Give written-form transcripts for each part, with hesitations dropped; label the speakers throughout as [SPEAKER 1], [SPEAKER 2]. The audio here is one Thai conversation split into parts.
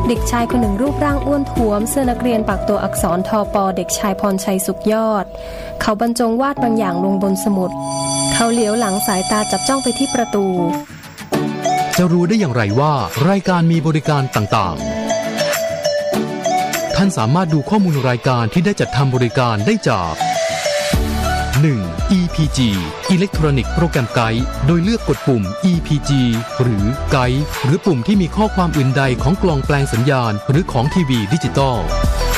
[SPEAKER 1] เด็กชายคนหนึ่งรูปร่างอ้วนท้วมเสื้อนักเรียนปักตัวอักษรทป.เด็กชายพรชัยสุขยอดเขาบรรจงวาดบางอย่างลงบนสมุดเขาเหลียวหลังสายตาจับจ้องไปที่ประตู
[SPEAKER 2] จะรู้ได้อย่างไรว่ารายการมีบริการต่างๆท่านสามารถดูข้อมูลรายการที่ได้จัดทำบริการได้จาก 1. EPG Electronic Program Guide โดยเลือกกดปุ่ม EPG หรือ Guide หรือปุ่มที่มีข้อความอื่นใดของกล่องแปลงสัญญาณหรือของทีวีดิจิตอล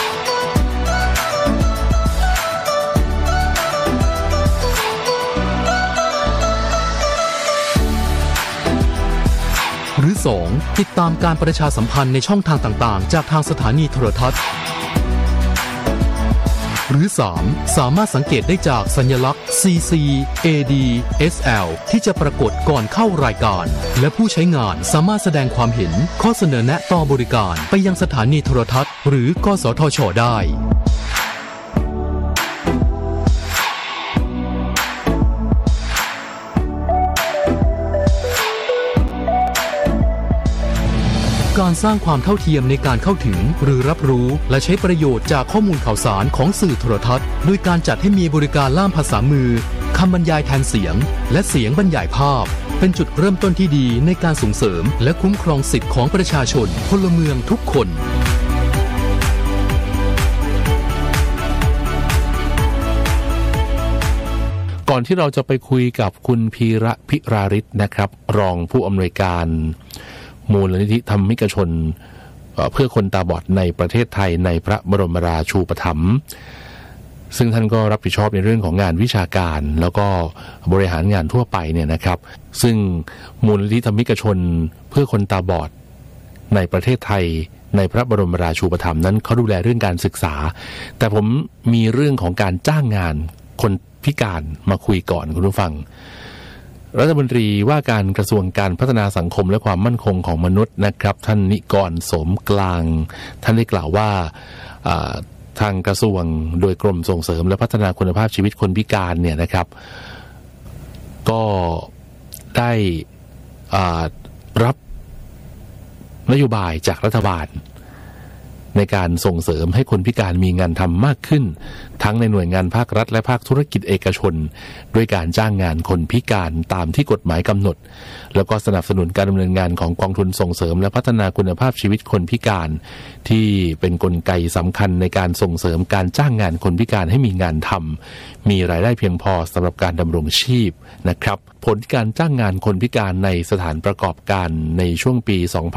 [SPEAKER 2] หรือ 2. ติดตามการประชาสัมพันธ์ในช่องทางต่างๆจากทางสถานีโทรทัศน์หรือ 3. สามารถสังเกตได้จากสัญลักษณ์ CC AD SL ที่จะปรากฏก่อนเข้ารายการและผู้ใช้งานสามารถแสดงความเห็นข้อเสนอแนะต่อบริการไปยังสถานีโทรทัศน์หรือกสทช.ได้การสร้างความเท่าเทียมในการเข้าถึงหรือรับรู้และใช้ประโยชน์จากข้อมูลข่าวสารของสื่อโทรทัศน์โดยการจัดให้มีบริการล่ามภาษามือคำบรรยายแทนเสียงและเสียงบรรยายภาพเป็นจุดเริ่มต้นที่ดีในการส่งเสริมและคุ้มครองสิทธิของประชาชนพลเมืองทุกคน
[SPEAKER 3] ก่อนที่เราจะไปคุยกับคุณพีระพิราริศนะครับรองผู้อำนวยการมูลนิธิธรรมิกชนเพื่อคนตาบอดในประเทศไทยในพระบรมราชูปถัมภ์ซึ่งท่านก็รับผิดชอบในเรื่องของงานวิชาการแล้วก็บริหารงานทั่วไปเนี่ยนะครับซึ่งมูลนิธิธรรมิกชนเพื่อคนตาบอดในประเทศไทยในพระบรมราชูปถัมภ์นั้นเขาดูแลเรื่องการศึกษาแต่ผมมีเรื่องของการจ้างงานคนพิการมาคุยก่อนคุณผู้ฟังรัฐมนตรีว่าการกระทรวงการพัฒนาสังคมและความมั่นคงของมนุษย์นะครับท่านนิกรโสมกลางท่านได้กล่าวว่าทางกระทรวงโดยกรมส่งเสริมและพัฒนาคุณภาพชีวิตคนพิการเนี่ยนะครับก็ได้รับนโยบายจากรัฐบาลในการส่งเสริมให้คนพิการมีงานทำมากขึ้นทั้งในหน่วยงานภาครัฐและภาคธุรกิจเอกชนด้วยการจ้างงานคนพิการตามที่กฎหมายกำหนดแล้วก็สนับสนุนการดำเนินงานของกองทุนส่งเสริมและพัฒนาคุณภาพชีวิตคนพิการที่เป็นกลไกสำคัญในการส่งเสริมการจ้างงานคนพิการให้มีงานทำมีรายได้เพียงพอสำหรับการดำรงชีพนะครับผลการจ้างงานคนพิการในสถานประกอบการในช่วงปี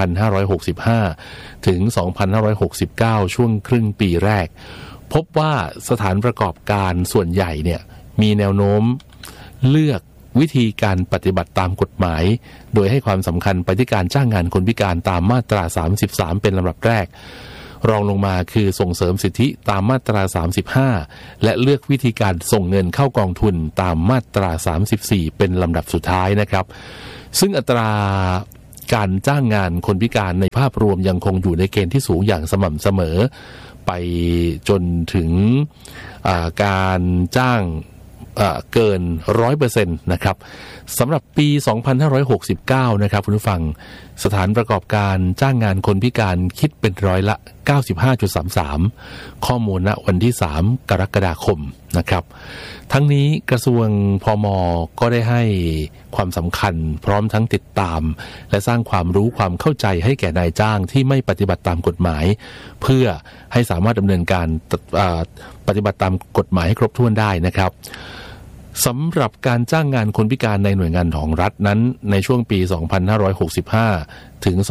[SPEAKER 3] 2565 ถึง 2569 ช่วงครึ่งปีแรกพบว่าสถานประกอบการส่วนใหญ่เนี่ยมีแนวโน้มเลือกวิธีการปฏิบัติตามกฎหมายโดยให้ความสำคัญไปที่การจ้างงานคนพิการตามมาตรา 33 เป็นลำดับแรกรองลงมาคือส่งเสริมสิทธิตามมาตรา 35 และเลือกวิธีการส่งเงินเข้ากองทุนตามมาตรา 34 เป็นลำดับสุดท้ายนะครับซึ่งอัตราการจ้างงานคนพิการในภาพรวมยังคงอยู่ในเกณฑ์ที่สูงอย่างสม่ำเสมอไปจนถึงการจ้างเกิน 100% นะครับสำหรับปี 2569 นะครับคุณผู้ฟังสถานประกอบการจ้างงานคนพิการคิดเป็นร้อยละ 95.33 ข้อมูลณวันที่ 3 กรกฎาคมนะครับทั้งนี้กระทรวงพม.ก็ได้ให้ความสำคัญพร้อมทั้งติดตามและสร้างความรู้ความเข้าใจให้แก่นายจ้างที่ไม่ปฏิบัติตามกฎหมายเพื่อให้สามารถดำเนินการปฏิบัติตามกฎหมายให้ครบถ้วนได้นะครับสำหรับการจ้างงานคนพิการในหน่วยงานของรัฐนั้นในช่วงปี 2565 ถึง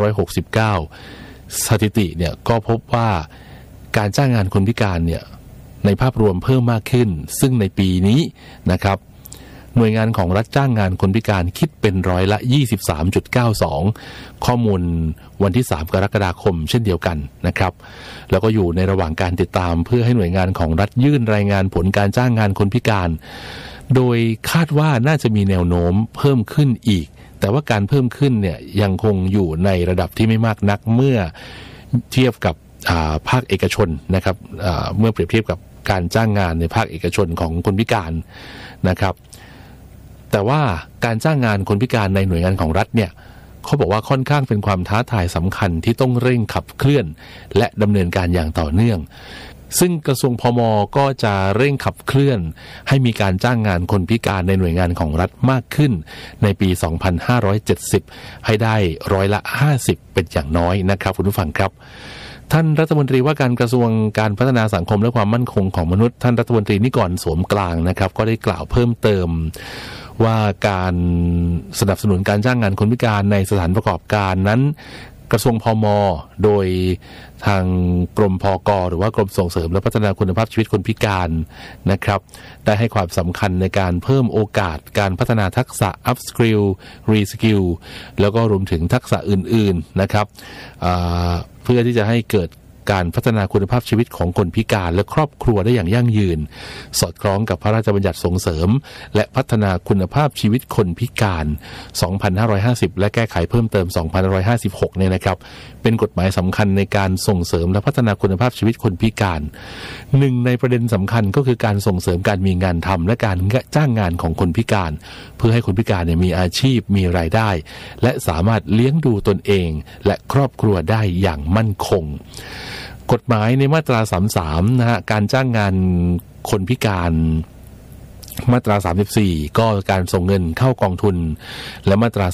[SPEAKER 3] 2569 สถิติเนี่ยก็พบว่าการจ้างงานคนพิการเนี่ยในภาพรวมเพิ่มมากขึ้นซึ่งในปีนี้นะครับหน่วยงานของรัฐจ้างงานคนพิการคิดเป็นร้อยละ 23.92 ข้อมูลวันที่ 3 กรกฎาคมเช่นเดียวกันนะครับแล้วก็อยู่ในระหว่างการติดตามเพื่อให้หน่วยงานของรัฐยื่นรายงานผลการจ้างงานคนพิการโดยคาดว่าน่าจะมีแนวโน้มเพิ่มขึ้นอีกแต่ว่าการเพิ่มขึ้นเนี่ยยังคงอยู่ในระดับที่ไม่มากนักเมื่อเทียบกับภาคเอกชนนะครับเมื่อเปรียบเทียบกับการจ้างงานในภาคเอกชนของคนพิการนะครับแต่ว่าการจ้างงานคนพิการในหน่วยงานของรัฐเนี่ยเขาบอกว่าค่อนข้างเป็นความท้าทายสำคัญที่ต้องเร่งขับเคลื่อนและดำเนินการอย่างต่อเนื่องซึ่งกระทรวงพม.ก็จะเร่งขับเคลื่อนให้มีการจ้างงานคนพิการในหน่วยงานของรัฐมากขึ้นในปี 2570 ให้ได้50%เป็นอย่างน้อยนะครับคุณผู้ฟังครับท่านรัฐมนตรีว่าการกระทรวงการพัฒนาสังคมและความมั่นคงของมนุษย์ท่านรัฐมนตรีนิกรสวมกลางนะครับก็ได้กล่าวเพิ่มเติมว่าการสนับสนุนการจ้างงานคนพิการในสถานประกอบการนั้นกระทรวงพม.โดยทางกรมพก.หรือว่ากรมส่งเสริมและพัฒนาคุณภาพชีวิตคนพิการนะครับได้ให้ความสำคัญในการเพิ่มโอกาสการพัฒนาทักษะ up skill re skill แล้วก็รวมถึงทักษะอื่นๆนะครับเพื่อที่จะให้เกิดการพัฒนาคุณภาพชีวิตของคนพิการและครอบครัวได้อย่างยั่งยืนสอดคล้องกับพระราชบัญญัติส่งเสริมและพัฒนาคุณภาพชีวิตคนพิการ 2550 และแก้ไขเพิ่มเติม 2556 เนี่ยนะครับเป็นกฎหมายสำคัญในการส่งเสริมและพัฒนาคุณภาพชีวิตคนพิการหนึ่งในประเด็นสำคัญก็คือการส่งเสริมการมีงานทำและการจ้างงานของคนพิการเพื่อให้คนพิการเนี่ยมีอาชีพมีรายได้และสามารถเลี้ยงดูตนเองและครอบครัวได้อย่างมั่นคงกฎหมายในมาตรา 33 นะฮะการจ้างงานคนพิการมาตรา 34 ก็การส่งเงินเข้ากองทุนและมาตรา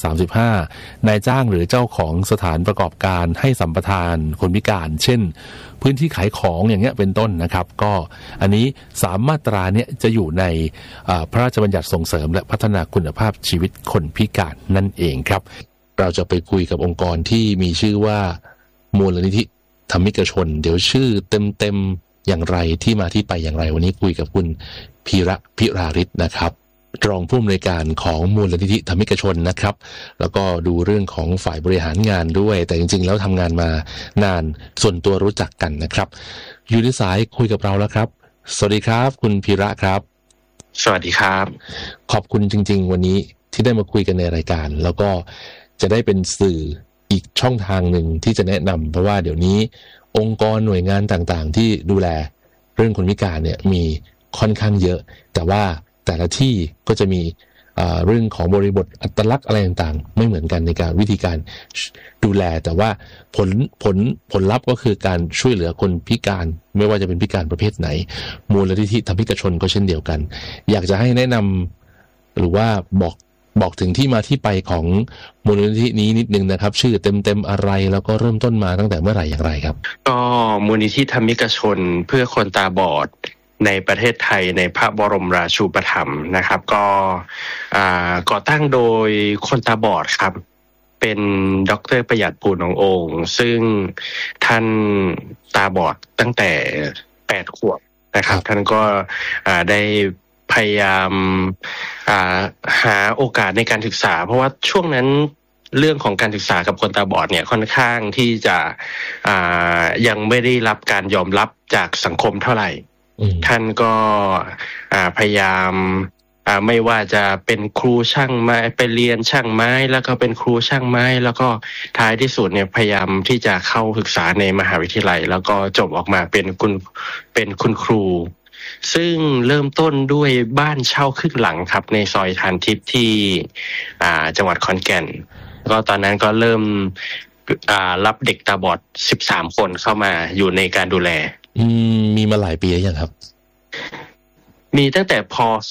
[SPEAKER 3] 35 นายจ้างหรือเจ้าของสถานประกอบการให้สัมปทานคนพิการเช่นพื้นที่ขายของอย่างเงี้ยเป็นต้นนะครับก็อันนี้3มาตราเนี้ยจะอยู่ในพระราชบัญญัติส่งเสริมและพัฒนาคุณภาพชีวิตคนพิการนั่นเองครับเราจะไปคุยกับองค์กรที่มีชื่อว่ามูลนิธิธรรมิกชนเดี๋ยวชื่อเต็มๆอย่างไรที่มาที่ไปอย่างไรวันนี้คุยกับคุณพีระพิราฤทธิ์นะครับรองผู้อำนวยการของมูลนิธิธรรมิกชนนะครับแล้วก็ดูเรื่องของฝ่ายบริหารงานด้วยแต่จริงๆแล้วทำงานมานานส่วนตัวรู้จักกันนะครับอยู่ในสายคุยกับเราแล้วครับสวัสดีครับคุณพีระครับ
[SPEAKER 4] สวัสดีครับ
[SPEAKER 3] ขอบคุณจริงๆวันนี้ที่ได้มาคุยกันในรายการแล้วก็จะได้เป็นสื่ออีกช่องทางหนึ่งที่จะแนะนำเพราะว่าเดี๋ยวนี้องค์กรหน่วยงานต่างๆที่ดูแลเรื่องคนพิการเนี่ยมีค่อนข้างเยอะแต่ว่าแต่ละที่ก็จะมีเรื่องของบริบทอัตลักษณ์อะไรต่างๆไม่เหมือนกันในการวิธีการดูแลแต่ว่าผลลัพธ์ก็คือการช่วยเหลือคนพิการไม่ว่าจะเป็นพิการประเภทไหนมูลนิธิธรรมิกชนก็เช่นเดียวกันอยากจะให้แนะนำหรือว่าบอกถึงที่มาที่ไปของมูลนิธินี้นิดนึงนะครับชื่อเต็มอะไรแล้วก็เริ่มต้นมาตั้งแต่เมื่อไหร่อย่างไรครับ
[SPEAKER 4] ก็มูลนิธิธรรมิกชนเพื่อคนตาบอดในประเทศไทยในพระบรมราชูปถัมภ์นะครับก็ก่อตั้งโดยคนตาบอดครับเป็นดร.ประหยัดปูหนองโอ่งซึ่งท่านตาบอดตั้งแต่8 ขวบนะครับท่านก็ได้พยายามหาโอกาสในการศึกษาเพราะว่าช่วงนั้นเรื่องของการศึกษากับคนตาบอดเนี่ยค่อนข้างที่จะยังไม่ได้รับการยอมรับจากสังคมเท่าไหร่ท่านก็พยายามไม่ว่าจะเป็นครูช่างไม้ไปเรียนช่างไม้แล้วก็เป็นครูช่างไม้แล้วก็ท้ายที่สุดเนี่ยพยายามที่จะเข้าศึกษาในมหาวิทยาลัยแล้วก็จบออกมาเป็นคุณครูซึ่งเริ่มต้นด้วยบ้านเช่าครึ่งหลังครับในซอยทานทิพย์ที่จังหวัดขอนแก่นก็ตอนนั้นก็เริ่มรับเด็กตาบอด13 คนเข้ามาอยู่ในการดูแล
[SPEAKER 3] มีมาหลายปีแล้วยังครับ
[SPEAKER 4] มีตั้งแต่พ.ศ.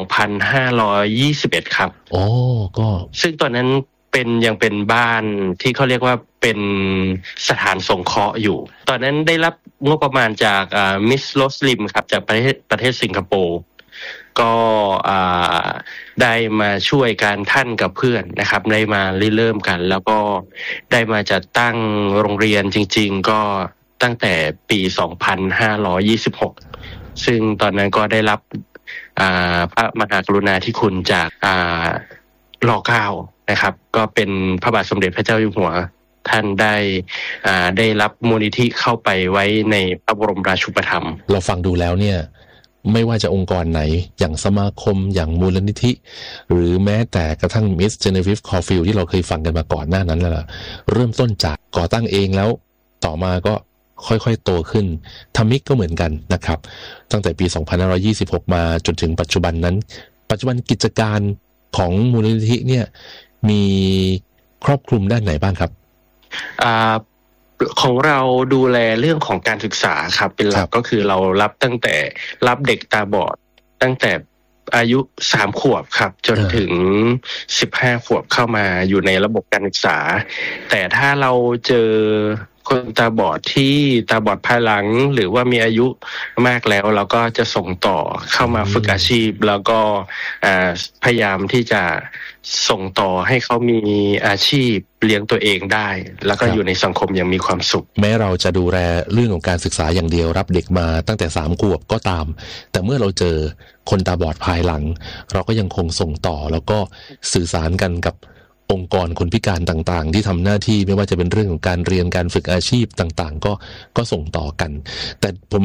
[SPEAKER 4] 2521ครับ
[SPEAKER 3] อ๋อก็
[SPEAKER 4] ซึ่งตอนนั้นยังเป็นบ้านที่เขาเรียกว่าเป็นสถานสงเคราะห์อยู่ตอนนั้นได้รับงบประมาณจากมิสโรสลิมครับจากประเทศสิงคโปร์ก็ได้มาช่วยการท่านกับเพื่อนนะครับได้มาเริ่มกันแล้วก็ได้มาจัดตั้งโรงเรียนจริงๆก็ตั้งแต่ปี 2526 ซึ่งตอนนั้นก็ได้รับพระมหากรุณาธิคุณจากร.9 นะครับก็เป็นพระบาทสมเด็จพระเจ้าอยู่หัวท่านได้รับมูลนิธิเข้าไปไว้ในพระบรมราชูปถัมภ์
[SPEAKER 3] เราฟังดูแล้วเนี่ยไม่ว่าจะองค์กรไหนอย่างสมาคมอย่างมูลนิธิหรือแม้แต่กระทั่ง Miss Genevieve Caulfield ที่เราเคยฟังกันมาก่อนหน้านั้นแล้วเริ่มต้นจากก่อตั้งเองแล้วต่อมาก็ค่อยๆโตขึ้นธรรมิกก็เหมือนกันนะครับตั้งแต่ปี 2526 มาจนถึงปัจจุบันนั้นกิจการของมูลนิธิเนี่ยมีครอบคลุมด้านไหนบ้างครับ
[SPEAKER 4] ของเราดูแลเรื่องของการศึกษาครับเป็นหลักก็คือเรารับตั้งแต่รับเด็กตาบอดตั้งแต่อายุ3 ขวบครับจนถึง15 ขวบเข้ามาอยู่ในระบบการศึกษาแต่ถ้าเราเจอคนตาบอดที่ตาบอดภายหลังหรือว่ามีอายุมากแล้วเราก็จะส่งต่อเข้ามาฝึกอาชีพแล้วก็พยายามที่จะส่งต่อให้เขามีอาชีพเลี้ยงตัวเองได้แล้วก็อยู่ในสังคมอย่างมีความสุข
[SPEAKER 3] แม้เราจะดูแลเรื่องของการศึกษาอย่างเดียวรับเด็กมาตั้งแต่3 ขวบก็ตามแต่เมื่อเราเจอคนตาบอดภายหลังเราก็ยังคงส่งต่อแล้วก็สื่อสารกันกับองค์กรคนพิการต่างๆที่ทำหน้าที่ไม่ว่าจะเป็นเรื่องของการเรียนการฝึกอาชีพต่างๆก็ส่งต่อกันแต่ผม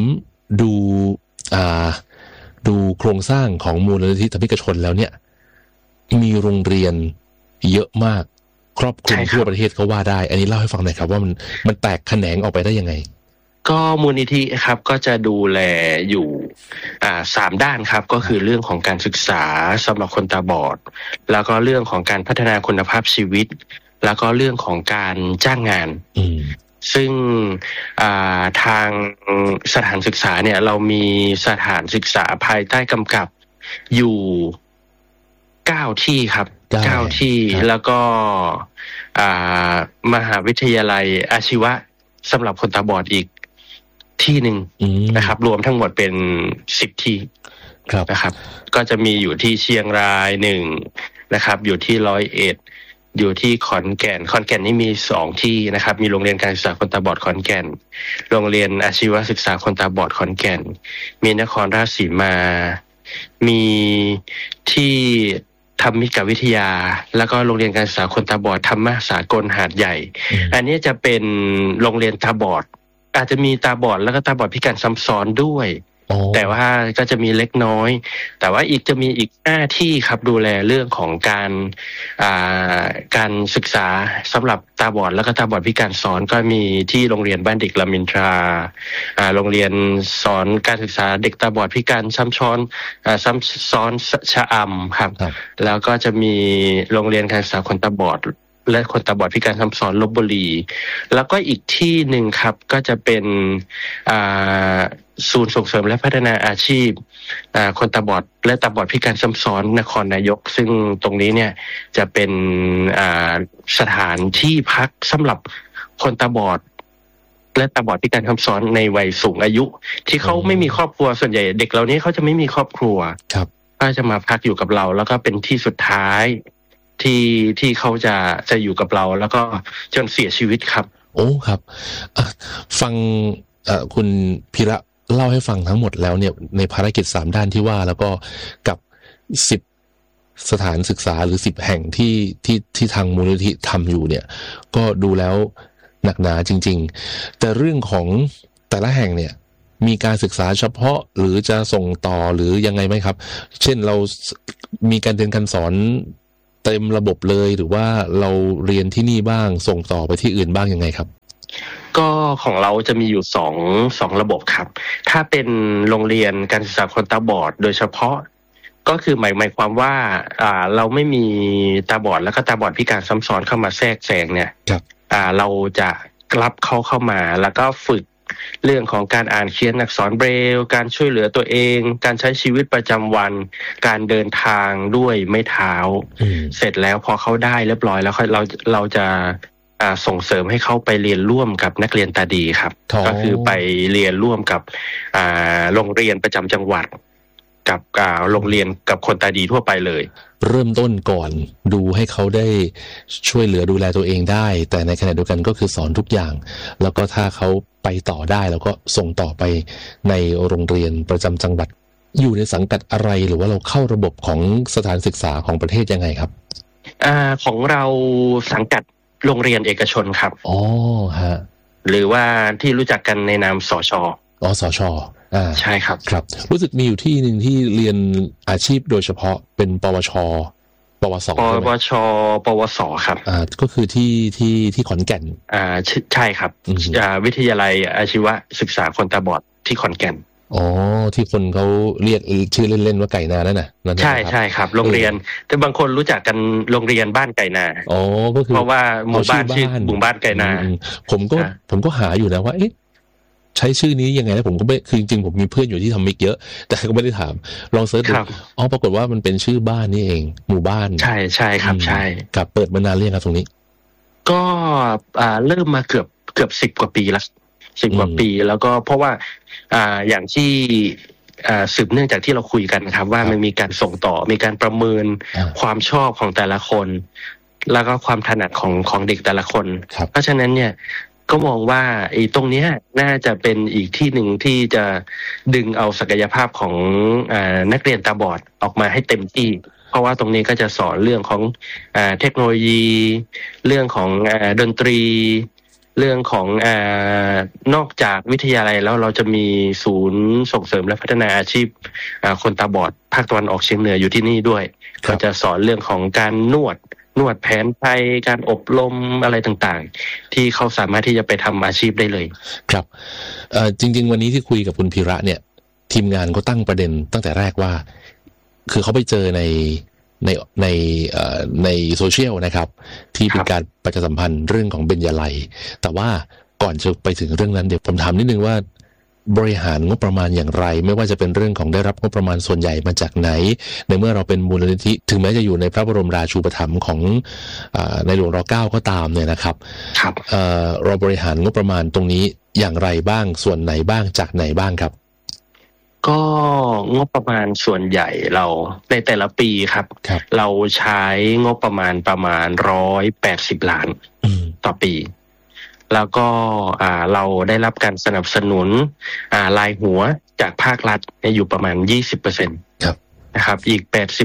[SPEAKER 3] ดูโครงสร้างของมูลนิธิธรรมิกชนแล้วเนี่ยมีโรงเรียนเยอะมากครอบคลุมทั่วประเทศก็ว่าได้อันนี้เล่าให้ฟังหน่อยครับว่ามันแตกแขนงออกไปได้ยังไง
[SPEAKER 4] ก็มูลนิธิครับก็จะดูแลอยู่3 ด้านครับก็คือเรื่องของการศึกษาสำหรับคนตาบอดแล้วก็เรื่องของการพัฒนาคุณภาพชีวิตแล้วก็เรื่องของการจ้างงานซึ่งทางสถานศึกษาเนี่ยเรามีสถานศึกษาภายใต้กำกับอยู่9 ที่ครับ9 ที่แล้วก็มหาวิทยาลัยอาชีวะสำหรับคนตาบอดอีกที่หนึ่งนะครับรวมทั้งหมดเป็น10 ที่นะครับก็จะมีอยู่ที่เชียงราย1นะครับอยู่ที่101อยู่ที่ขอนแก่นนี่มี2 ที่นะครับมีโรงเรียนการศึกษาคนตาบอดขอนแก่นโรงเรียนอาชีวศึกษาคนตาบอดขอนแก่นมีนครราชสีมามีที่ธรรมิกวิทยาแล้วก็โรงเรียนการศึกษาคนตาบอดธรรมสากลหาดใหญ่อันนี้จะเป็นโรงเรียนตาบอดอาจจะมีตาบอดแล้วก็ตาบอดพิการซ้ำซ้อนด้วยแต่ว่าก็จะมีเล็กน้อยแต่ว่าจะมีอีก5 ที่ครับดูแลเรื่องของการศึกษาสำหรับตาบอดแล้วก็ตาบอดพิการซ้อนก็มีที่โรงเรียนบ้านเด็กรามอินทราโรงเรียนสอนการศึกษาเด็กตาบอดพิการซ้ำซ้อนชะอำครับแล้วก็จะมีโรงเรียนการศึกษาคนตาบอดและคนตาบอดพิการซ้ำซ้อนลพบุรีแล้วก็อีกที่หนึ่งครับก็จะเป็นศูนย์ส่งเสริมและพัฒนาอาชีพคนตาบอดและตาบอดพิการซ้ำซ้อนนครนายกซึ่งตรงนี้เนี่ยจะเป็นสถานที่พักสำหรับคนตาบอดและตาบอดพิการซ้ำซ้อนในวัยสูงอายุที่เขาไม่มีครอบครัวส่วนใหญ่เด็กเหล่านี้เขาจะไม่มีครอบครัวก็จะมาพักอยู่กับเราแล้วก็เป็นที่สุดท้ายที่เขาจะอยู่กับเราแล้วก็จนเสียชีวิตครับ
[SPEAKER 3] โอ้ครับฟังคุณพีระเล่าให้ฟังทั้งหมดแล้วเนี่ยในภารกิจ3 ด้านที่ว่าแล้วก็กับ10 สถานศึกษาหรือ10 แห่งที่ทางมูลนิธิทำอยู่เนี่ยก็ดูแล้วหนักหนาจริงๆแต่เรื่องของแต่ละแห่งเนี่ยมีการศึกษาเฉพาะหรือจะส่งต่อหรือยังไงไหมครับเช่นเรามีการเรียนการสอนเต็มระบบเลยหรือว่าเราเรียนที่นี่บ้างส่งต่อไปที่อื่นบ้างยังไงครับ
[SPEAKER 4] ก็ของเราจะมีอยู่2ระบบครับถ้าเป็นโรงเรียนการศึกษาคนตาบอดโดยเฉพาะก็คือหมายความว่าเราไม่มีตาบอดแล้วก็ตาบอดพิการซ้ำซ้อนเข้ามาแทรกแซงเนี่ยเราจะรับเขาเข้ามาแล้วก็ฝึกเรื่องของการอ่านเขียนอักษรเบรลล์การช่วยเหลือตัวเองการใช้ชีวิตประจำวันการเดินทางด้วยไม้เท้าเสร็จแล้วพอเขาได้เรียบร้อยแล้วเราจะส่งเสริมให้เขาไปเรียนร่วมกับนักเรียนตาดีครับก็คือไปเรียนร่วมกับโรงเรียนประจำจังหวัดกับโรงเรียนกับคนตาดีทั่วไปเลย
[SPEAKER 3] เริ่มต้นก่อนดูให้เขาได้ช่วยเหลือดูแลตัวเองได้แต่ในขณะเดียวกันก็คือสอนทุกอย่างแล้วก็ถ้าเขาไปต่อได้แล้วก็ส่งต่อไปในโรงเรียนประจำจังหวัดอยู่ในสังกัดอะไรหรือว่าเราเข้าระบบของสถานศึกษาของประเทศยังไงครับ
[SPEAKER 4] ของเราสังกัดโรงเรียนเอกชนครับ
[SPEAKER 3] อ๋อฮะ
[SPEAKER 4] หรือว่าที่รู้จักกันในนามสช.
[SPEAKER 3] สช.
[SPEAKER 4] ใช่ครับ
[SPEAKER 3] ครับรู้สึกมีอยู่ที่หนึ่งที่เรียนอาชีพโดยเฉพาะเป็นปวช.ปวส.
[SPEAKER 4] ปวส.ครับ
[SPEAKER 3] ก็คือที่ขอนแก่น
[SPEAKER 4] ใช่ครับวิทยาลัยอาชีวศึกษาคนตาบอดที่ขอนแก่น
[SPEAKER 3] อ๋อที่คนเขาเรียกชื่อเล่นๆว่าไก่นานั่นน่ะนั่น
[SPEAKER 4] ใช่ใช่ครับโรงเรียนแต่บางคนรู้จักกันโรงเรียนบ้านไก่นา
[SPEAKER 3] อ๋อก็คือ
[SPEAKER 4] เพราะว่าหมู่บ้านชื่อหมู่บ้านไก่นา
[SPEAKER 3] ผมก็หาอยู่นะว่าเอ๊ะใช้ชื่อนี้ยังไงแล้วผมก็ไม่คือจริงๆผมมีเพื่อนอยู่ที่ทำมิกเยอะแต่ก็ไม่ได้ถามลองเสิร์ชดูอ๋อปรากฏว่ามันเป็นชื่อบ้านนี่เองหมู่บ้าน
[SPEAKER 4] ใช่ใช่ครับใช่
[SPEAKER 3] กับเปิดมานานเรื่อยครับตรงนี้
[SPEAKER 4] ก็เริ่มมาเกือบ10 กว่าปีละ10 กว่าปีแล้วก็เพราะว่าอย่างที่สืบเนื่องจากที่เราคุยกันนะครับว่ามันมีการส่งต่อมีการประเมินความชอบของแต่ละคนแล้วก็ความถนัดของเด็กแต่ละคนเพราะฉะนั้นเนี่ยก็มองว่าไอ้ตรงเนี้ยน่าจะเป็นอีกที่หนึ่งที่จะดึงเอาศักยภาพของนักเรียนตาบอดออกมาให้เต็มที่เพราะว่าตรงนี้ก็จะสอนเรื่องของเทคโนโลยีเรื่องของดนตรีเรื่องของนอกจากวิทยาลัยแล้วเราจะมีศูนย์ส่งเสริมและพัฒนาอาชีพคนตาบอดภาคตะวันออกเฉียงเหนืออยู่ที่นี่ด้วยก็จะสอนเรื่องของการนวดแผนไทยการอบรมอะไรต่างๆที่เขาสามารถที่จะไปทำอาชีพได้เลย
[SPEAKER 3] ครับจริงๆวันนี้ที่คุยกับคุณพีระเนี่ยทีมงานก็ตั้งประเด็นตั้งแต่แรกว่าคือเขาไปเจอในโซเชียลนะครับที่เป็นการประชาสัมพันธ์เรื่องของเบญจไลแต่ว่าก่อนจะไปถึงเรื่องนั้นเดี๋ยวผมถามนิดนึงว่าบริหารงบประมาณอย่างไรไม่ว่าจะเป็นเรื่องของได้รับงบประมาณส่วนใหญ่มาจากไหนในเมื่อเราเป็นมูลนิธิถึงแม้จะอยู่ในพระบรมราชูปถัมภ์ของในหลวงร.9ก็ตามเนี่ยนะครับเราบริหารงบประมาณตรงนี้อย่างไรบ้างส่วนไหนบ้างจากไหนบ้างครับ
[SPEAKER 4] ก็งบประมาณส่วนใหญ่เราในแต่ละปีครับเราใช้งบประมาณ180 ล้านต่อปีแล้วก็เราได้รับการสนับสนุนรายหัวจากภาครัฐอยู่ประมาณ 20% นะครับอีก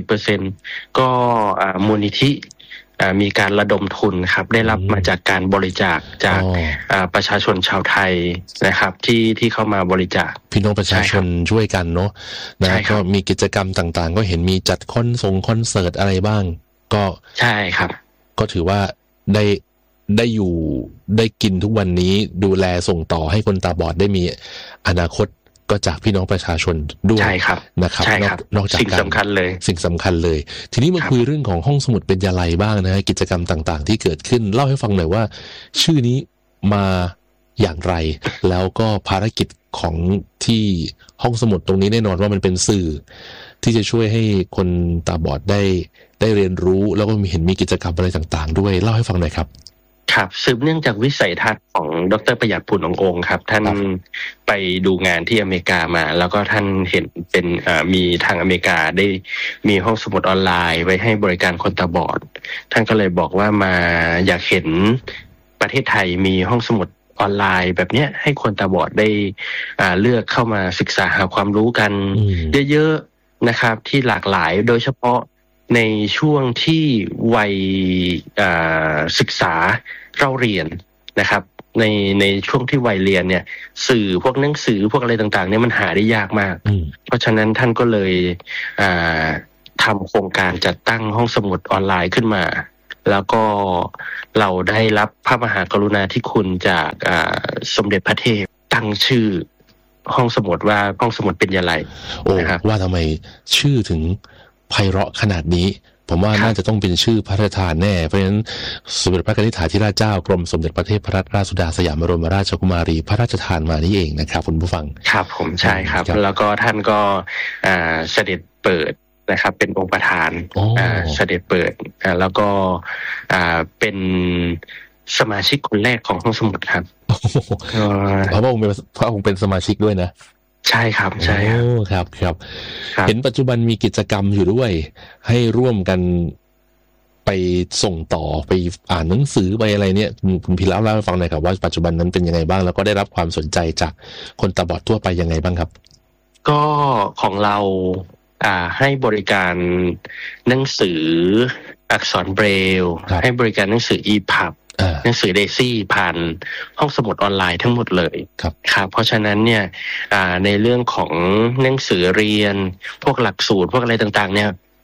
[SPEAKER 4] 80% ก็มูลนิธิมีการระดมทุนครับได้รับมาจากการบริจาคจากประชาชนชาวไทยนะครับที่เข้ามาบริจาค
[SPEAKER 3] พี่น้องประชาชนช่วยกันเนาะนะก็มีกิจกรรมต่างๆก็เห็นมีจัดคอนเสิร์ตอะไรบ้างก็
[SPEAKER 4] ใช่ครับ
[SPEAKER 3] ก็ถือว่าได้อยู่ได้กินทุกวันนี้ดูแลส่งต่อให้คนตาบอดได้มีอนาคตก็จากพี่น้องประชาชนด้วยนะครับนอกจาก
[SPEAKER 4] สิ่งสำคัญ
[SPEAKER 3] เลยทีนี้มาคุยเรื่องของห้องสมุดเบญจไลบ้างนะกิจกรรมต่างๆที่เกิดขึ้นเล่าให้ฟังหน่อยว่าชื่อนี้มาอย่างไรแล้วก็ภารกิจของที่ห้องสมุดตรงนี้แน่นอนว่ามันเป็นสื่อที่จะช่วยให้คนตาบอดได้เรียนรู้แล้วก็มีกิจกรรมอะไรต่างๆด้วยเล่าให้ฟังหน่อยครับ
[SPEAKER 4] ครับสืบเนื่องจากวิสัยทัศน์ของดร.ประหยัดผุนองค์ครับท่านไปดูงานที่อเมริกามาแล้วก็ท่านเห็นเป็นมีทางอเมริกาได้มีห้องสมุดออนไลน์ไว้ให้บริการคนตาบอดท่านก็เลยบอกว่ามาอยากเห็นประเทศไทยมีห้องสมุดออนไลน์แบบเนี้ยให้คนตาบอดได้เลือกเข้ามาศึกษาหาความรู้กันเยอะๆนะครับที่หลากหลายโดยเฉพาะในช่วงที่วัยศึกษาเราเรียนนะครับในช่วงที่วัยเรียนเนี่ยสื่อพวกหนังสือพวกอะไรต่างๆเนี่ยมันหาได้ยากมากเพราะฉะนั้นท่านก็เลยทำโครงการจัดตั้งห้องสมุดออนไลน์ขึ้นมาแล้วก็เราได้รับพระมหากรุณาธิคุณจากสมเด็จพระเทพตั้งชื่อห้องสมุดว่าห้องสมุดเบญจไล
[SPEAKER 3] นะครับว่าทำไมชื่อถึงไพเราะขนาดนี้ผมว่าน่าจะต้องเป็นชื่อพระราชทานแน่เพราะฉะนั้นสมเด็จพระกนิษฐาธิราชเจ้ากรมสมเด็จพระเทพรัตนราชสุดาสยามบรมราชกุมารีพระราชทานมานี่เองนะครับคุณผู้ฟัง
[SPEAKER 4] ครับผมใช่ครับแล้วก็ท่านก็เสด็จเปิดนะครับเป็นองค์ประธานเสด็จเปิดแล้วก็เป็นสมาชิกคนแรกของห้องสมุดครับ
[SPEAKER 3] พระองค์เป็นสมาชิกด้วยนะ
[SPEAKER 4] ใช่ครับใช่
[SPEAKER 3] ครับเห็นปัจจุบันมีกิจกรรมอยู่ด้วยให้ร่วมกันไปส่งต่อไปอ่านหนังสือไปอะไรเนี่ยคุณพีเล่าให้ฟังหน่อยครับว่าปัจจุบันนั้นเป็นยังไงบ้างแล้วก็ได้รับความสนใจจากคนตาบอดทั่วไปยังไงบ้างครับ
[SPEAKER 4] ก็ของเราให้บริการหนังสืออักษรเบรลล์ให้บริการหนังสือ EPUBหนังสือเดซี่ผ่านห้องสมุดออนไลน์ทั้งหมดเลยครับเพราะฉะนั้นเนี่ยในเรื่องของหนังสือเรียนพวกหลักสูตรพวกอะไรต่างๆเนี่ย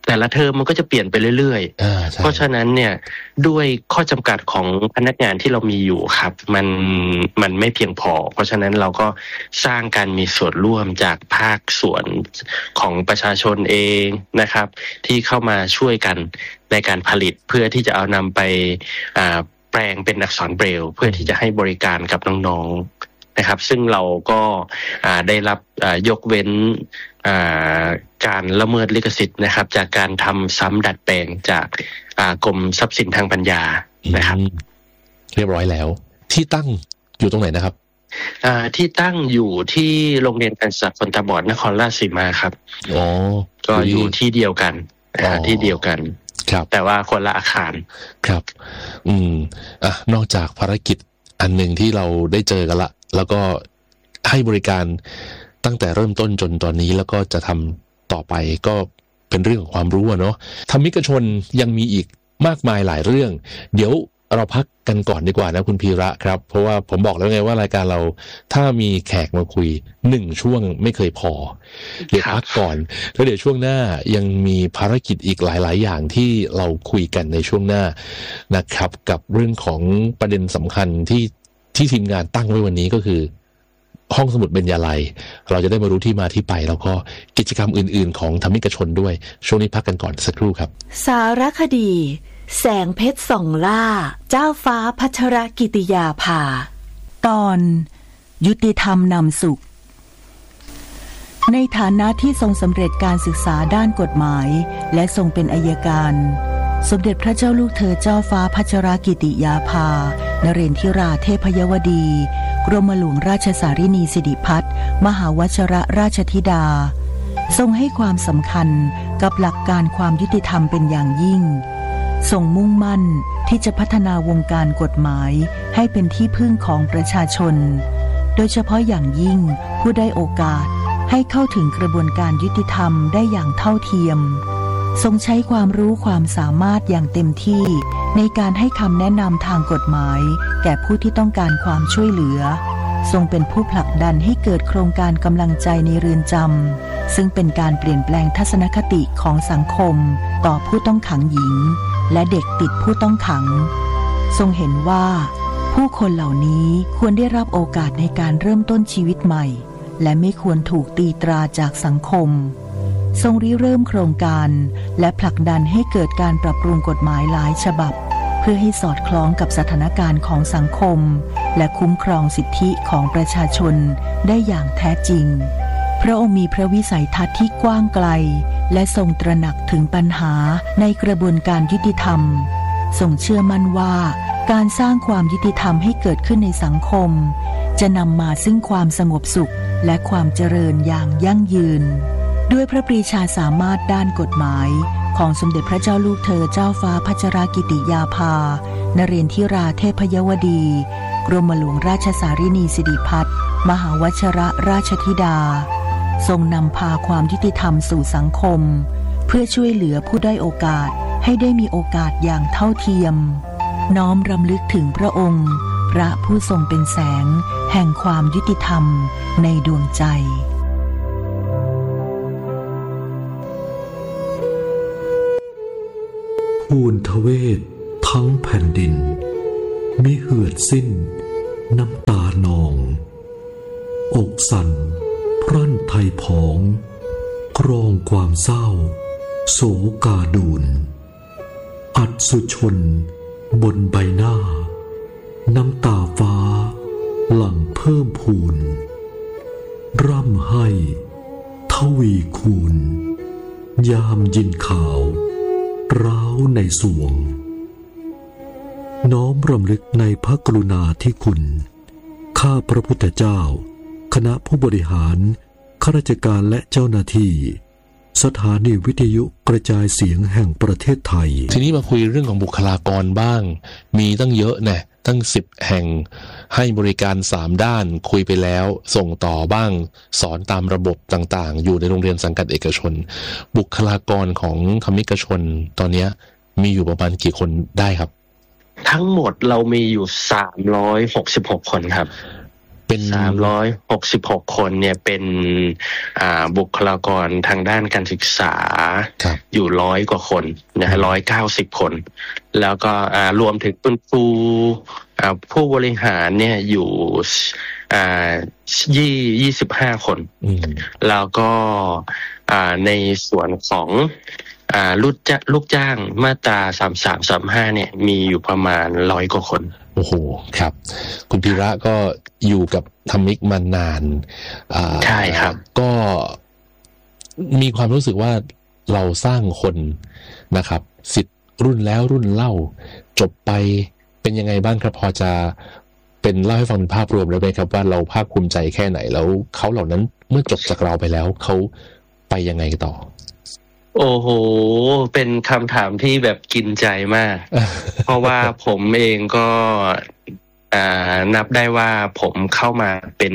[SPEAKER 4] แต่ละเทอมมันก็จะเปลี่ยนไปเรื่อยๆเพราะฉะนั้นเนี่ยด้วยข้อจำกัดของพนักงานที่เรามีอยู่ครับมันไม่เพียงพอเพราะฉะนั้นเราก็สร้างการมีส่วนร่วมจากภาคส่วนของประชาชนเองนะครับที่เข้ามาช่วยกันในการผลิตเพื่อที่จะเอานำไปแปลงเป็นอักษรเบรลล์เพื่อที่จะให้บริการกับน้องๆนะครับซึ่งเราก็ได้รับยกเว้นการละเมิดลิขสิทธิ์นะครับจากการทำซ้ำดัดแปลงจากกรมทรัพย์สินทางปัญญานะครับ
[SPEAKER 3] เรียบร้อยแล้วที่ตั้งอยู่ตรงไหนนะครับ
[SPEAKER 4] ที่ตั้งอยู่ที่โรงเรียนการศึกษาคนตาบอดนครราชสีมาครับก็อยู่ที่เดียวกันที่เดียวกัน
[SPEAKER 3] ครับ
[SPEAKER 4] แต่ว่าคนละอาคาร
[SPEAKER 3] ครับนอกจากภารกิจอันหนึ่งที่เราได้เจอกันละแล้วก็ให้บริการตั้งแต่เริ่มต้นจนตอนนี้แล้วก็จะทำต่อไปก็เป็นเรื่องของความรู้เนาะธรรมิกชนยังมีอีกมากมายหลายเรื่องเดี๋ยวเราพักกันก่อนดีกว่านะคุณพีระครับเพราะว่าผมบอกแล้วไงว่ารายการเราถ้ามีแขกมาคุย1ช่วงไม่เคยพอเดี๋ยวพักก่อนแล้วเดี๋ยวช่วงหน้ายังมีภารกิจอีกหลายๆอย่างที่เราคุยกันในช่วงหน้านะครับกับเรื่องของประเด็นสำคัญที่ทีมงานตั้งไว้วันนี้ก็คือห้องสมุดเบญญาลัยเราจะได้มารู้ที่มาที่ไปแล้วก็กิจกรรมอื่นๆของธรรมิกชนด้วยช่วงนี้พักกันก่อนสักครู่ครับ
[SPEAKER 5] สารคดีแสงเพชรส่องล่าเจ้าฟ้าพัชรกิติยาภาตอนยุติธรรมนำสุขในฐานะที่ทรงสำเร็จการศึกษาด้านกฎหมายและทรงเป็นอัยการสมเด็จพระเจ้าลูกเธอเจ้าฟ้าพัชรกิติยาภานเรนทิราเทพยวดีกรมหลวงราชสารินีสิริพัฒน์มหาวชรราชธิดาทรงให้ความสำคัญกับหลักการความยุติธรรมเป็นอย่างยิ่งทรงมุ่งมั่นที่จะพัฒนาวงการกฎหมายให้เป็นที่พึ่งของประชาชนโดยเฉพาะอย่างยิ่งผู้ได้โอกาสให้เข้าถึงกระบวนการยุติธรรมได้อย่างเท่าเทียมทรงใช้ความรู้ความสามารถอย่างเต็มที่ในการให้คำแนะนำทางกฎหมายแก่ผู้ที่ต้องการความช่วยเหลือทรงเป็นผู้ผลักดันให้เกิดโครงการกำลังใจในเรือนจำซึ่งเป็นการเปลี่ยนแปลงทัศนคติของสังคมต่อผู้ต้องขังหญิงและเด็กติดผู้ต้องขังทรงเห็นว่าผู้คนเหล่านี้ควรได้รับโอกาสในการเริ่มต้นชีวิตใหม่และไม่ควรถูกตีตราจากสังคมทรงริเริ่มโครงการและผลักดันให้เกิดการปรับปรุงกฎหมายหลายฉบับเพื่อให้สอดคล้องกับสถานการณ์ของสังคมและคุ้มครองสิทธิของประชาชนได้อย่างแท้จริงพระองค์มีพระวิสัยทัศน์ที่กว้างไกลและทรงตระหนักถึงปัญหาในกระบวนการยุติธรรมทรงเชื่อมั่นว่าการสร้างความยุติธรรมให้เกิดขึ้นในสังคมจะนำมาซึ่งความสงบสุขและความเจริญอย่างยั่งยืนด้วยพระปรีชาสามารถด้านกฎหมายของสมเด็จพระเจ้าลูกเธอเจ้าฟ้าพัชรกิติยาภานเรนทิราเทพยวดีกรมหลวงราชสารินีสิริพัฒน์มหาวชรราชธิดาทรงนำพาความยุติธรรมสู่สังคมเพื่อช่วยเหลือผู้ด้อยโอกาสให้ได้มีโอกาสอย่างเท่าเทียมน้อมรำลึกถึงพระองค์พระผู้ทรงเป็นแสงแห่งความยุติธรรมในดวงใจ
[SPEAKER 6] ภูนทเวศทั้งแผ่นดินมิเหือดสิ้นน้ำตานองอกสั่นพรั่นไทยผองกรองความเศร้าโศกาดูนอัศชนบนใบหน้าน้ำตาฟ้าหลั่งเพิ่มพูนร่ำให้ทวีคูณยามยินข่าวร้าวในสวงน้อมรำลึกในพระกรุณาธิคุณข้าพระพุทธเจ้าคณะผู้บริหารข้าราชการและเจ้าหน้าที่สถานีวิทยุกระจายเสียงแห่งประเทศไทย
[SPEAKER 3] ทีนี้มาคุยเรื่องของบุคลากรบ้างมีตั้งเยอะนะตั้ง10แห่งให้บริการ3ด้านคุยไปแล้วส่งต่อบ้างสอนตามระบบต่างๆอยู่ในโรงเรียนสังกัดเอกชนบุคลากรของธรรมิกชนตอนนี้มีอยู่ประมาณกี่คนได้ครับ
[SPEAKER 4] ทั้งหมดเรามีอยู่366คนครับ
[SPEAKER 3] เป็น
[SPEAKER 4] 366 คนเนี่ยเป็นบุคลากรทางด้านการศึกษาอยู่100 กว่าคนนะฮะ190 คนแล้วก็รวมถึงคุณครูผู้บริหารเนี่ยอยู่25 คนแล้วก็ในส่วนของลูกจ้างมาตรา3335เนี่ยมีอยู่ประมาณ100 กว่าคน
[SPEAKER 3] โอ้โหครับคุณพีระก็อยู่กับธรรมิกมานาน
[SPEAKER 4] ใช่ครับ
[SPEAKER 3] ก็มีความรู้สึกว่าเราสร้างคนนะครับสิทธิ์รุ่นแล้วรุ่นเล่าจบไปเป็นยังไงบ้างครับพอจะเป็นเล่าให้ฟังเป็นภาพรวมได้ไหมครับว่าเราภาคภูมิใจแค่ไหนแล้วเขาเหล่านั้นเมื่อจบจากเราไปแล้วเขาไปยังไงต่อ
[SPEAKER 4] โอ้โหเป็นคำถามที่แบบกินใจมาก เพราะว่าผมเองก็นับได้ว่าผมเข้ามาเป็น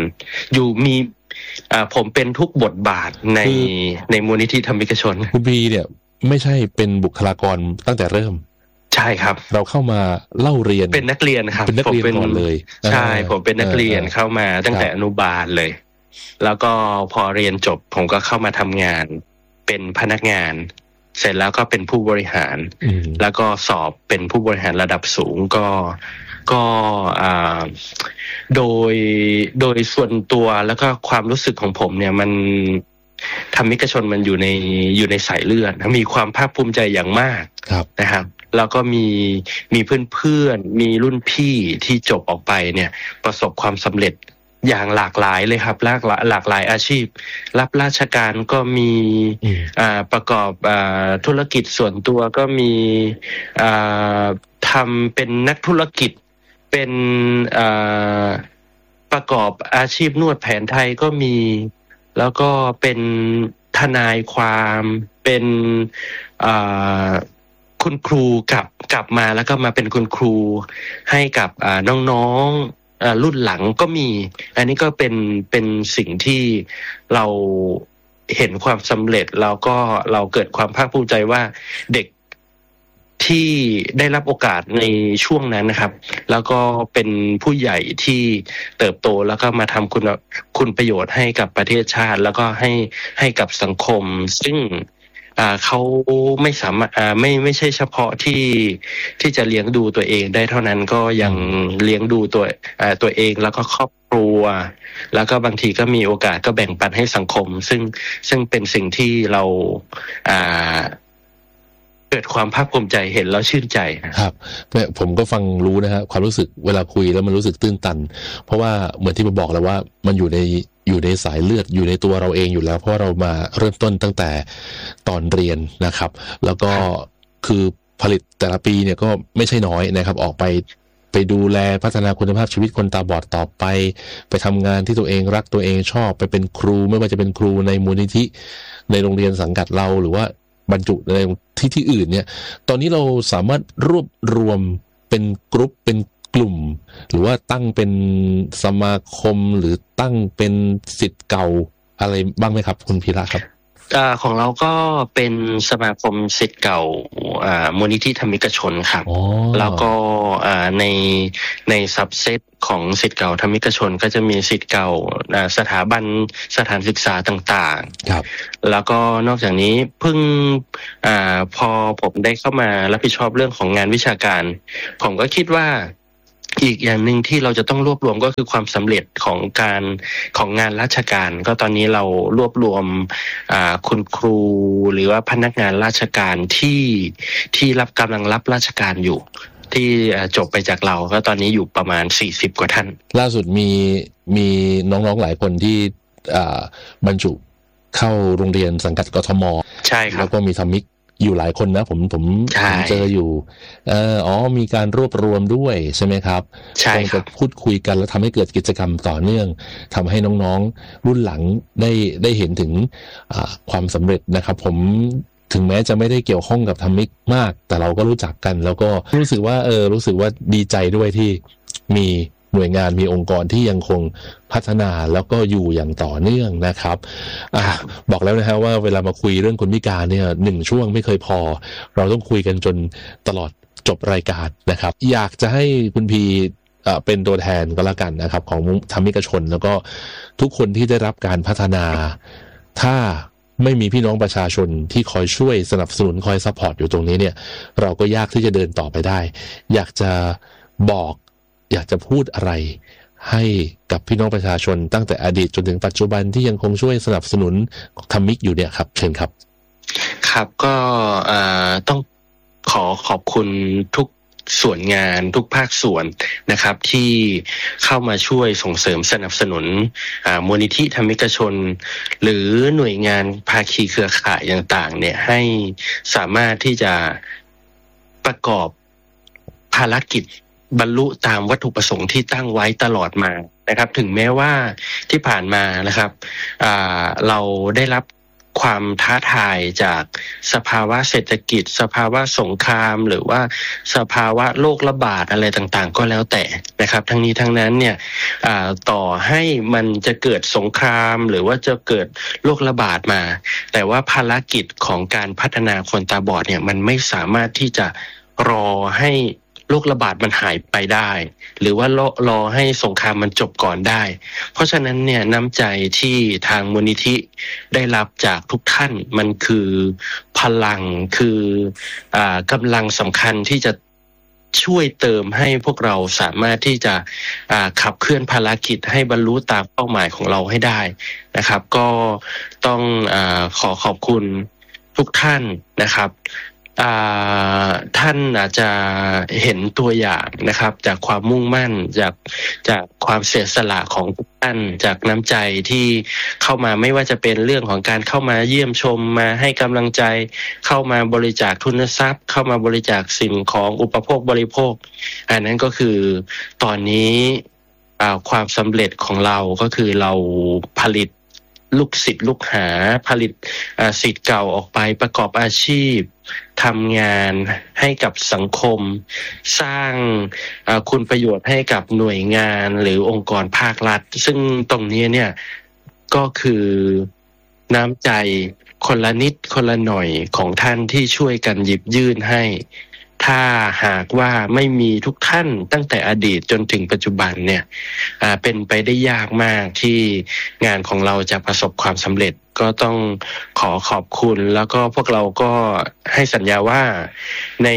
[SPEAKER 4] ผมเป็นทุกบทบาทในมูลนิธิธรรมิกชน
[SPEAKER 3] คุณพีเนี่ยไม่ใช่เป็นบุคลากรตั้งแต่เริ่ม
[SPEAKER 4] ใช่ครับ
[SPEAKER 3] เราเข้ามาเล่าเรียน
[SPEAKER 4] เป็นนักเรียนครับ
[SPEAKER 3] เป็นนักเรียนก่อนเลย
[SPEAKER 4] ใช่ผมเป็นนักเรียนเข้ามาตั้งแต่อนุบาลเลยแล้วก็พอเรียนจบผมก็เข้ามาทำงานเป็นพนักงานเสร็จแล้วก็เป็นผู้บริหารแล้วก็สอบเป็นผู้บริหารระดับสูงก็โดยส่วนตัวแล้วก็ความรู้สึกของผมเนี่ยมันธรรมิกชนมันอยู่ในสายเลือดมีความภาคภูมิใจอย่างมากนะครับแล้วก็มีเพื่อนมีรุ่นพี่ที่จบออกไปเนี่ยประสบความสำเร็จอย่างหลากหลายเลยครับหลากหลายอาชีพรับราชการก็มีประกอบธุรกิจส่วนตัวก็มีทำเป็นนักธุรกิจเป็นประกอบอาชีพนวดแผนไทยก็มีแล้วก็เป็นทนายความเป็นคุณครูกลับมาแล้วก็มาเป็นคุณครูให้กับน้องๆรุ่นหลังก็มีอันนี้ก็เป็นสิ่งที่เราเห็นความสำเร็จแล้วก็เราเกิดความภาคภูมิใจว่าเด็กที่ได้รับโอกาสในช่วงนั้นนะครับแล้วก็เป็นผู้ใหญ่ที่เติบโตแล้วก็มาทำคุณประโยชน์ให้กับประเทศชาติแล้วก็ให้กับสังคมซึ่งเขาไม่สามารถไม่ใช่เฉพาะที่จะเลี้ยงดูตัวเองได้เท่านั้นก็ยังเลี้ยงดูตัวเองแล้วก็ครอบครัวแล้วก็บางทีก็มีโอกาสก็แบ่งปันให้สังคมซึ่งเป็นสิ่งที่เราเกิดความภาคภูมิใจเห็นแล้วชื่นใจ
[SPEAKER 3] ครับผมก็ฟังรู้นะฮะความรู้สึกเวลาคุยแล้วมันรู้สึกตื้นตันเพราะว่าเหมือนที่ผมบอกแล้วว่ามันอยู่ในสายเลือดอยู่ในตัวเราเองอยู่แล้วเพราะเรามาเริ่มต้นตั้งแต่ตอนเรียนนะครับแล้วก็คือผลิตแต่ละปีเนี่ยก็ไม่ใช่น้อยนะครับออกไปดูแลพัฒนาคุณภาพชีวิตคนตาบอดต่อไปทำงานที่ตัวเองรักตัวเองชอบไปเป็นครูไม่ว่าจะเป็นครูในมูลนิธิในโรงเรียนสังกัดเราหรือว่าบรรจุในที่อื่นเนี่ยตอนนี้เราสามารถรวบรวมเป็นกรุ๊ปเป็นกลุ่มหรือว่าตั้งเป็นสมาคมหรือตั้งเป็นศิษย์เก่าอะไรบ้างไหมครับคุณพีระครับ
[SPEAKER 4] ของเราก็เป็นสมาคมศิษย์เก่ามูลนิธิธรรมิกชนครับแล้วก็ในซับเซตของศิษย์เก่าธรรมิกชนก็จะมีศิษย์เก่าสถาบันสถานศึกษาต่าง
[SPEAKER 3] ๆครับ
[SPEAKER 4] แล้วก็นอกจากนี้เพิ่งพอผมได้เข้ามารับผิดชอบเรื่องของงานวิชาการผมก็คิดว่าอีกอย่างหนึ่งที่เราจะต้องรวบรวมก็คือความสำเร็จของงานราชการก็ตอนนี้เรารวบรวมคุณครูหรือว่าพนักงานราชการที่กำลังรับราชการอยู่ที่จบไปจากเราก็ตอนนี้อยู่ประมาณ40 กว่าท่าน
[SPEAKER 3] ล่าสุดมีน้องๆหลายคนที่บรรจุเข้าโรงเรียนสังกัดกทม.
[SPEAKER 4] ใช่ครับ
[SPEAKER 3] แล้วก็มีธรรมิกอยู่หลายคนนะผมเจออยู่มีการรวบรวมด้วยใช่ไหมครับ
[SPEAKER 4] ใช่ครับ
[SPEAKER 3] พูดคุยกันแล้วทำให้เกิดกิจกรรมต่อเนื่องทำให้น้องๆรุ่นหลังได้เห็นถึงความสำเร็จนะครับผมถึงแม้จะไม่ได้เกี่ยวข้องกับธรรมิกมากแต่เราก็รู้จักกันแล้วก็รู้สึกว่าดีใจด้วยที่มีหน่วยงานมีองค์กรที่ยังคงพัฒนาแล้วก็อยู่อย่างต่อเนื่องนะครับบอกแล้วนะฮะว่าเวลามาคุยเรื่องคนพิการเนี่ย1 ช่วงไม่เคยพอเราต้องคุยกันจนตลอดจบรายการนะครับอยากจะให้คุณพีเป็นตัวแทนก็แล้วกันนะครับของธรรมิกชนแล้วก็ทุกคนที่ได้รับการพัฒนาถ้าไม่มีพี่น้องประชาชนที่คอยช่วยสนับสนุนคอยซัพพอร์ตอยู่ตรงนี้เนี่ยเราก็ยากที่จะเดินต่อไปได้อยากจะบอกอยากจะพูดอะไรให้กับพี่น้องประชาชนตั้งแต่อดีตจนถึงปัจจุบันที่ยังคงช่วยสนับสนุนธรรมิกอยู่เนี่ยครับเชิญครับ
[SPEAKER 4] ครับก็ต้องขอบคุณทุกส่วนงานทุกภาคส่วนนะครับที่เข้ามาช่วยส่งเสริมสนับสนุนมูลนิธิธรรมิกชนหรือหน่วยงานภาคีเครือข่ายต่างๆเนี่ยให้สามารถที่จะประกอบภารกิจบรรลุตามวัตถุประสงค์ที่ตั้งไว้ตลอดมานะครับถึงแม้ว่าที่ผ่านมานะครับเราได้รับความท้าทายจากสภาวะเศรษฐกิจสภาวะสงครามหรือว่าสภาวะโรคระบาดอะไรต่างๆก็แล้วแต่นะครับทั้งนี้ทั้งนั้นเนี่ยต่อให้มันจะเกิดสงครามหรือว่าจะเกิดโรคระบาดมาแต่ว่าภารกิจของการพัฒนาคนตาบอดเนี่ยมันไม่สามารถที่จะรอให้โรคระบาดมันหายไปได้หรือว่ารอให้สงครามมันจบก่อนได้เพราะฉะนั้นเนี่ยน้ำใจที่ทางมูลนิธิได้รับจากทุกท่านมันคือพลังคือกำลังสำคัญที่จะช่วยเติมให้พวกเราสามารถที่จะขับเคลื่อนภารกิจให้บรรลุตามเป้าหมายของเราให้ได้นะครับก็ต้องขอบคุณทุกท่านนะครับท่านอาจจะเห็นตัวอย่างนะครับจากความมุ่งมั่นจากความเสียสละของทุกท่านจากน้ำใจที่เข้ามาไม่ว่าจะเป็นเรื่องของการเข้ามาเยี่ยมชมมาให้กำลังใจเข้ามาบริจาคทุนทรัพย์เข้ามาบริจาคสิ่งของอุปโภคบริโภคอันนั้นก็คือตอนนี้ความสำเร็จของเราก็คือเราผลิตลูกศิษย์ลูกหาผลิตศิษย์เก่าออกไปประกอบอาชีพทำงานให้กับสังคมสร้างคุณประโยชน์ให้กับหน่วยงานหรือองค์กรภาครัฐซึ่งตรงนี้เนี่ยก็คือน้ำใจคนละนิดคนละหน่อยของท่านที่ช่วยกันหยิบยื่นให้ถ้าหากว่าไม่มีทุกท่านตั้งแต่อดีตจนถึงปัจจุบันเนี่ยเป็นไปได้ยากมากที่งานของเราจะประสบความสำเร็จก็ต้องขอบคุณแล้วก็พวกเราก็ให้สัญญาว่าใน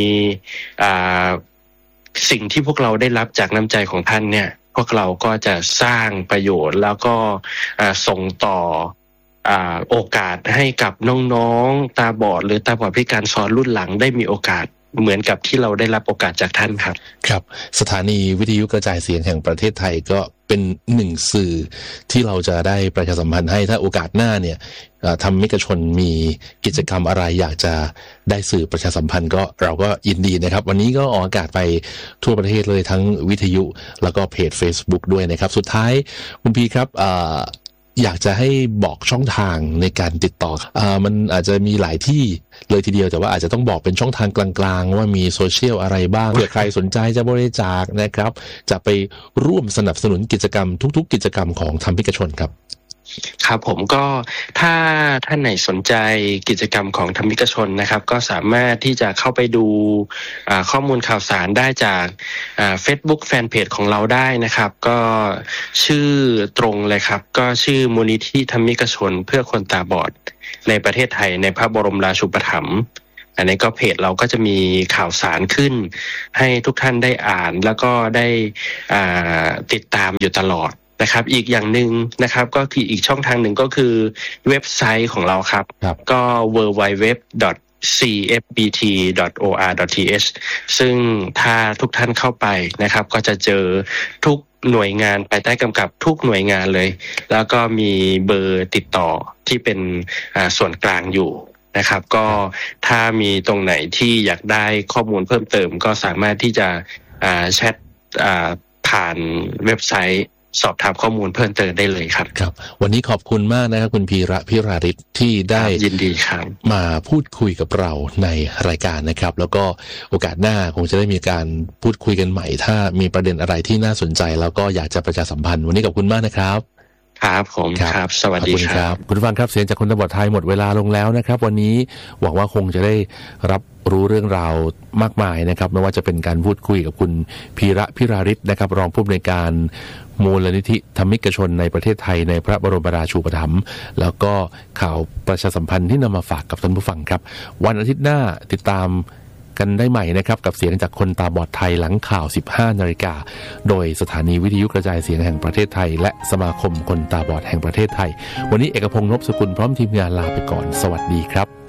[SPEAKER 4] สิ่งที่พวกเราได้รับจากน้ำใจของท่านเนี่ยพวกเราก็จะสร้างประโยชน์แล้วก็ส่งต่อโอกาสให้กับน้องๆตาบอดหรือตาบอดพิการซ้อนรุ่นหลังได้มีโอกาสเหมือนกับที่เราได้รับโอกาสจากท่านครับ
[SPEAKER 3] ครับสถานีวิทยุกระจายเสียงแห่งประเทศไทยก็เป็นหนึ่งสื่อที่เราจะได้ประชาสัมพันธ์ให้ถ้าโอกาสหน้าเนี่ยธรรมิกชนมีกิจกรรมอะไรอยากจะได้สื่อประชาสัมพันธ์ก็เราก็ยินดีนะครับวันนี้ก็ออกอากาศไปทั่วประเทศเลยทั้งวิทยุแล้วก็เพจ Facebook ด้วยนะครับสุดท้ายคุณพีครับอยากจะให้บอกช่องทางในการติดต่อมันอาจจะมีหลายที่เลยทีเดียวแต่ว่าอาจจะต้องบอกเป็นช่องทางกลางๆว่ามีโซเชียลอะไรบ้างเผื่อใครสนใจจะบริจาคนะครับจะไปร่วมสนับสนุนกิจกรรมทุกๆกิจกรรมของธรรมิกชนครับ
[SPEAKER 4] ครับผมก็ถ้าท่านไหนสนใจกิจกรรมของธรรมิกชนนะครับก็สามารถที่จะเข้าไปดูข้อมูลข่าวสารได้จากFacebook Fanpage ของเราได้นะครับก็ชื่อตรงเลยครับก็ชื่อมูลนิธิธรรมิกชนเพื่อคนตาบอดในประเทศไทยในพระบรมราชูปถัมภ์อันนี้ก็เพจเราก็จะมีข่าวสารขึ้นให้ทุกท่านได้อ่านแล้วก็ได้ติดตามอยู่ตลอดนะครับอีกอย่างหนึ่งนะครับก็คืออีกช่องทางหนึ่งก็คือเว็บไซต์ของเราครับก็ www.cfbt.or.th ซึ่งถ้าทุกท่านเข้าไปนะครับก็จะเจอทุกหน่วยงานภายใต้กำกับทุกหน่วยงานเลยแล้วก็มีเบอร์ติดต่อที่เป็นส่วนกลางอยู่นะครับก็ถ้ามีตรงไหนที่อยากได้ข้อมูลเพิ่มเติมก็สามารถที่จะแชทผ่านเว็บไซต์สอบถามข้อมูลเพิ่มเติมได้เลยครับ
[SPEAKER 3] ครับวันนี้ขอบคุณมากนะครับคุณพีระพิราริศที่ได้
[SPEAKER 4] ยินดีครับ
[SPEAKER 3] มาพูดคุยกับเราในรายการนะครับแล้วก็โอกาสหน้าคงจะได้มีการพูดคุยกันใหม่ถ้ามีประเด็นอะไรที่น่าสนใจแล้วก็อยากจะประชาสัมพันธ์วันนี้ขอบคุณมากนะครับ
[SPEAKER 4] ครับผมครับสวัสดีครับ
[SPEAKER 3] คุณผู้ฟังครับเสียงจากคนตาบอดไทยหมดเวลาลงแล้วนะครับวันนี้หวังว่าคงจะได้รับรู้เรื่องราวมากมายนะครับไม่ว่าจะเป็นการพูดคุยกับคุณพีระพิราริศนะครับรองผู้อำนวยการมูลนิธิธรรมิกชนในประเทศไทยในพระบรมราชูปถัมภ์แล้วก็ข่าวประชาสัมพันธ์ที่นำมาฝากกับท่านผู้ฟังครับวันอาทิตย์หน้าติดตามกันได้ใหม่นะครับกับเสียงจากคนตาบอดไทยหลังข่าว 15 นาฬิกาโดยสถานีวิทยุกระจายเสียงแห่งประเทศไทยและสมาคมคนตาบอดแห่งประเทศไทยวันนี้เอกพงษ์ นพสกุลพร้อมทีมงานลาไปก่อนสวัสดีครับ